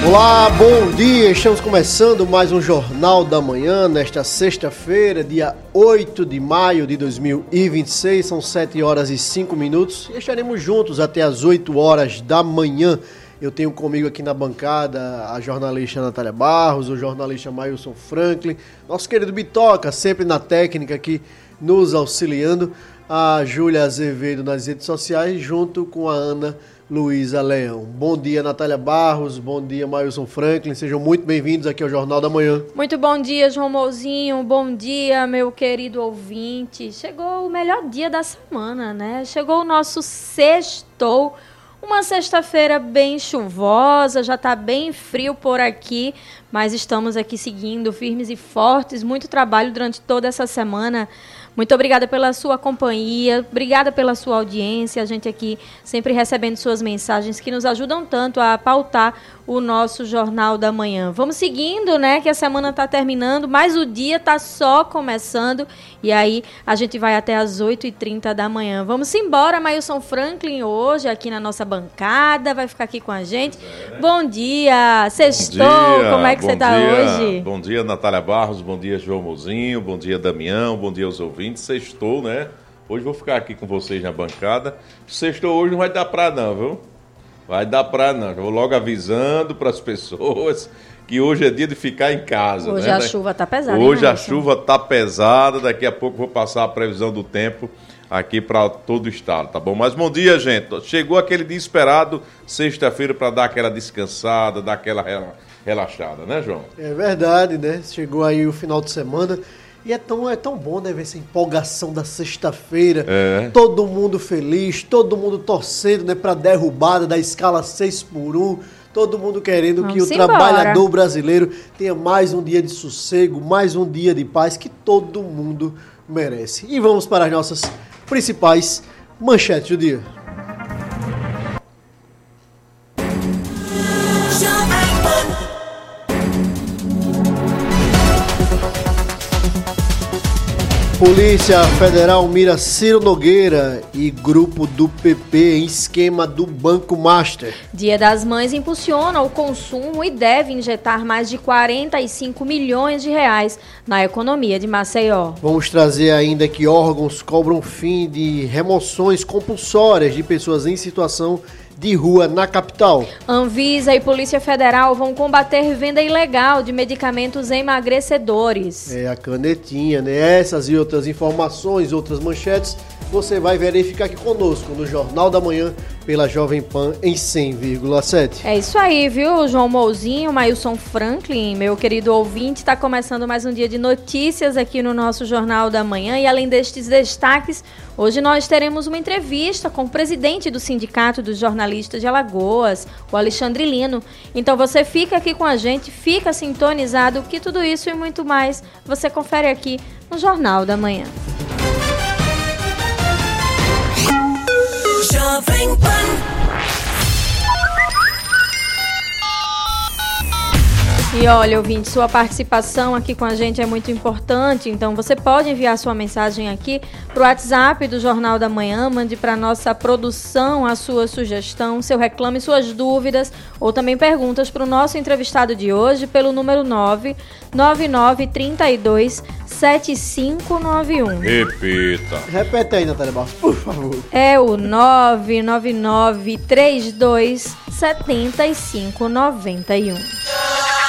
Olá, bom dia, estamos começando mais um Jornal da Manhã, nesta sexta-feira, dia 8 de maio de 2026, são 7 horas e 5 minutos e estaremos juntos até as 8 horas da manhã. Eu tenho comigo aqui na bancada a jornalista Natália Barros, o jornalista Mailson Franklin, nosso querido Bitoca, sempre na técnica aqui nos auxiliando, a Júlia Azevedo nas redes sociais, junto com a Ana Luísa Leão. Bom dia, Natália Barros, bom dia, Mailson Franklin, sejam muito bem-vindos aqui ao Jornal da Manhã. Muito bom dia, João Mouzinho, bom dia, meu querido ouvinte. Chegou o melhor dia da semana, né? Chegou o nosso sextou, uma sexta-feira bem chuvosa, já está bem frio por aqui, mas estamos aqui seguindo firmes e fortes, muito trabalho durante toda essa semana. Muito obrigada pela sua companhia, obrigada pela sua audiência, a gente aqui sempre recebendo suas mensagens que nos ajudam tanto a pautar o nosso Jornal da Manhã. Vamos seguindo, né, que a semana está terminando, mas o dia está só começando e aí a gente vai até as 8h30 da manhã. Vamos embora, Mailson Franklin hoje aqui na nossa bancada, vai ficar aqui com a gente. Bom dia, sextou, como é que você está hoje? Bom dia, Natália Barros, bom dia, João Mouzinho, bom dia, Damião, bom dia aos ouvintes. Sextou, né? Hoje vou ficar aqui com vocês na bancada. Sextou hoje não vai dar praia não, viu? Vai dar praia não. Eu vou logo avisando para as pessoas que hoje é dia de ficar em casa. Hoje né? A chuva tá pesada. Hoje a chuva tá pesada. Daqui a pouco vou passar a previsão do tempo aqui para todo o estado, tá bom? Mas bom dia, gente. Chegou aquele dia esperado, sexta-feira, para dar aquela descansada, dar aquela relaxada, né, João? É verdade, né? Chegou aí o final de semana. E é tão bom, né, ver essa empolgação da sexta-feira, todo mundo feliz, todo mundo torcendo, né, para a derrubada da escala 6x1, todo mundo querendo que o trabalhador brasileiro tenha mais um dia de sossego, mais um dia de paz que todo mundo merece. E vamos para as nossas principais manchetes do dia. Polícia Federal mira Ciro Nogueira e grupo do PP em esquema do Banco Master. Dia das Mães impulsiona o consumo e deve injetar mais de 45 milhões de reais na economia de Maceió. Vamos trazer ainda que órgãos cobram fim de remoções compulsórias de pessoas em situação de rua na capital. Anvisa e Polícia Federal vão combater venda ilegal de medicamentos emagrecedores. É a canetinha, né? Essas e outras informações, outras manchetes, você vai verificar aqui conosco no Jornal da Manhã pela Jovem Pan em 100,7. É isso aí, viu, João Mouzinho, Mailson Franklin, meu querido ouvinte, está começando mais um dia de notícias aqui no nosso Jornal da Manhã e além destes destaques, hoje nós teremos uma entrevista com o presidente do Sindicato dos Jornalistas de Alagoas, o Alexandre Lino. Então você fica aqui com a gente, fica sintonizado, que tudo isso e muito mais você confere aqui no Jornal da Manhã. Jovem Pan. E olha, ouvinte, sua participação aqui com a gente é muito importante, então você pode enviar sua mensagem aqui para o WhatsApp do Jornal da Manhã, mande para a nossa produção a sua sugestão, seu reclame, suas dúvidas ou também perguntas para o nosso entrevistado de hoje pelo número 999327591. Repita. Repete aí, Natália Barros, por favor. É o 999327591.